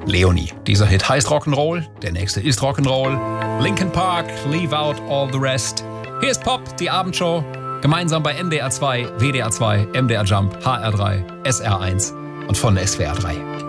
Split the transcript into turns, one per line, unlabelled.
Leonie. Dieser Hit heißt Rock'n'Roll, der nächste ist Rock'n'Roll. Linkin Park, Leave Out All the Rest. Hier ist Pop, die Abendshow. Gemeinsam bei NDR 2, WDR 2, MDR Jump, HR3, SR1 und von der SWR 3.